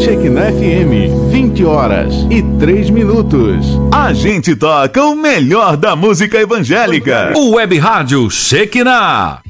Shekinah FM, 20h03. A gente toca o melhor da música evangélica. O Web Rádio Shekinah.